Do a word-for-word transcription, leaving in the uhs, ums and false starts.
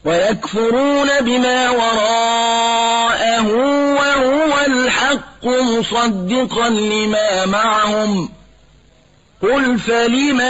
ويكفرون بما وراءه وهو الحق مصدقا لما معهم قل فلم